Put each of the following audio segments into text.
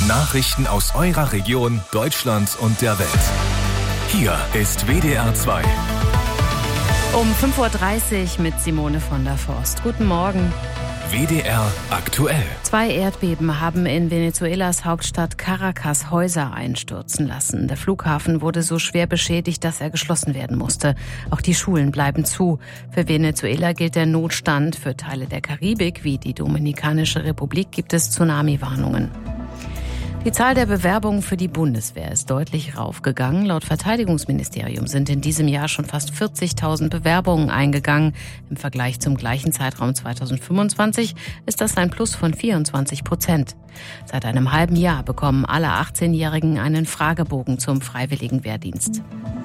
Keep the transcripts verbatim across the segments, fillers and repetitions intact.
Nachrichten aus eurer Region, Deutschland und der Welt. Hier ist W D R zwei. Um fünf Uhr dreißig mit Simone von der Forst. Guten Morgen. W D R aktuell. Zwei Erdbeben haben in Venezuelas Hauptstadt Caracas Häuser einstürzen lassen. Der Flughafen wurde so schwer beschädigt, dass er geschlossen werden musste. Auch die Schulen bleiben zu. Für Venezuela gilt der Notstand. Für Teile der Karibik, wie die Dominikanische Republik, gibt es Tsunami-Warnungen. Die Zahl der Bewerbungen für die Bundeswehr ist deutlich raufgegangen. Laut Verteidigungsministerium sind in diesem Jahr schon fast vierzigtausend Bewerbungen eingegangen. Im Vergleich zum gleichen Zeitraum zweitausendfünfundzwanzig ist das ein Plus von vierundzwanzig Prozent. Seit einem halben Jahr bekommen alle achtzehnjährigen einen Fragebogen zum freiwilligen Wehrdienst.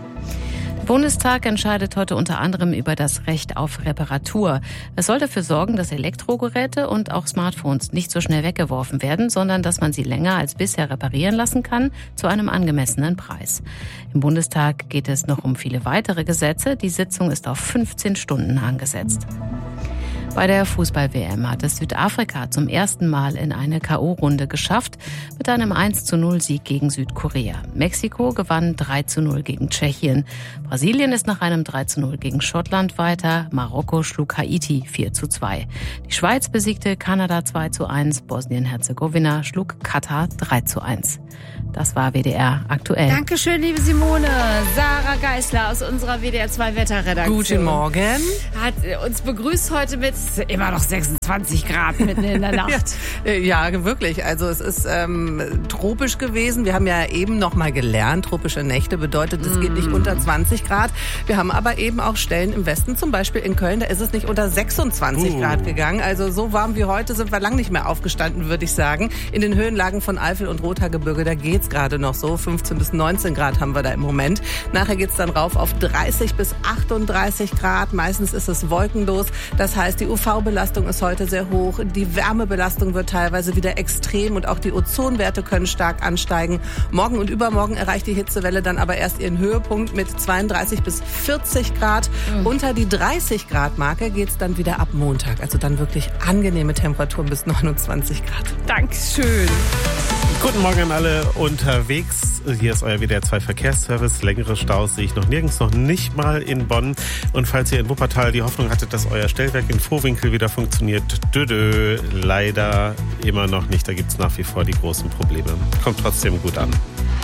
Der Bundestag entscheidet heute unter anderem über das Recht auf Reparatur. Es soll dafür sorgen, dass Elektrogeräte und auch Smartphones nicht so schnell weggeworfen werden, sondern dass man sie länger als bisher reparieren lassen kann, zu einem angemessenen Preis. Im Bundestag geht es noch um viele weitere Gesetze. Die Sitzung ist auf fünfzehn Stunden angesetzt. Bei der Fußball-W M hat es Südafrika zum ersten Mal in eine K O-Runde geschafft mit einem eins zu null Sieg gegen Südkorea. Mexiko gewann drei zu null gegen Tschechien. Brasilien ist nach einem drei zu null gegen Schottland weiter. Marokko schlug Haiti vier zu zwei. Die Schweiz besiegte Kanada zwei zu eins. Bosnien-Herzegowina schlug Katar drei zu eins. Das war W D R aktuell. Dankeschön, liebe Simone. Sarah Geisler aus unserer W D R zwei Wetterredaktion. Guten Morgen. Hat uns begrüßt heute mit immer noch sechsundzwanzig Grad mitten in der Nacht. ja, ja, wirklich. Also es ist ähm, tropisch gewesen. Wir haben ja eben noch mal gelernt, tropische Nächte bedeutet, es mm. geht nicht unter zwanzig Grad. Wir haben aber eben auch Stellen im Westen, zum Beispiel in Köln, da ist es nicht unter sechsundzwanzig uh. Grad gegangen. Also so warm wie heute sind wir lang nicht mehr aufgestanden, würde ich sagen. In den Höhenlagen von Eifel und Rothaargebirge, da geht's gerade noch so. fünfzehn bis neunzehn Grad haben wir da im Moment. Nachher geht's dann rauf auf dreißig bis achtunddreißig Grad. Meistens ist es wolkenlos. Das heißt, die U V-Belastung ist heute sehr hoch. Die Wärmebelastung wird teilweise wieder extrem und auch die Ozonwerte können stark ansteigen. Morgen und übermorgen erreicht die Hitzewelle dann aber erst ihren Höhepunkt mit zweiunddreißig bis vierzig Grad. Mhm. Unter die dreißig Grad Marke geht's dann wieder ab Montag. Also dann wirklich angenehme Temperaturen bis neunundzwanzig Grad. Dankeschön. Guten Morgen an alle unterwegs. Hier ist euer W D R zwei Verkehrsservice. Längere Staus sehe ich noch nirgends, noch nicht mal in Bonn. Und falls ihr in Wuppertal die Hoffnung hattet, dass euer Stellwerk in Vohwinkel wieder funktioniert, dödö, leider immer noch nicht. Da gibt es nach wie vor die großen Probleme. Kommt trotzdem gut an.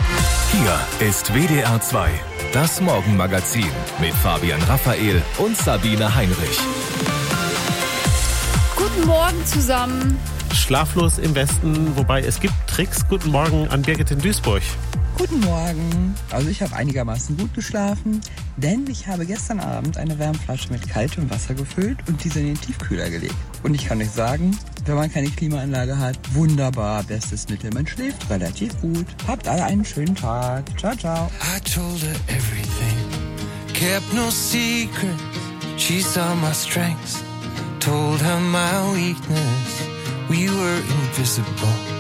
Hier ist W D R zwei, das Morgenmagazin mit Fabian Raphael und Sabine Heinrich. Guten Morgen zusammen. Schlaflos im Westen, wobei es gibt Tricks. Guten Morgen an Birgit in Duisburg. Guten Morgen. Also ich habe einigermaßen gut geschlafen, denn ich habe gestern Abend eine Wärmflasche mit kaltem Wasser gefüllt und diese in den Tiefkühler gelegt. Und ich kann euch sagen, wenn man keine Klimaanlage hat, wunderbar, bestes Mittel. Man schläft relativ gut. Habt alle einen schönen Tag. Ciao, ciao. I told her everything, kept no secret. She saw my strengths, told her my weakness. We were invisible.